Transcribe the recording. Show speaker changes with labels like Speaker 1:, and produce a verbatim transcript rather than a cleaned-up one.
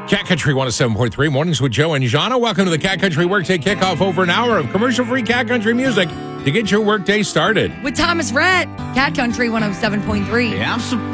Speaker 1: Cat Country one oh seven point three, Mornings with Joe and Jana. Welcome to the Cat Country Workday Kickoff. Over an hour of commercial-free Cat Country music to get your workday started.
Speaker 2: With Thomas Rhett, Cat Country one oh seven point three.
Speaker 3: Yeah, I'm surprised.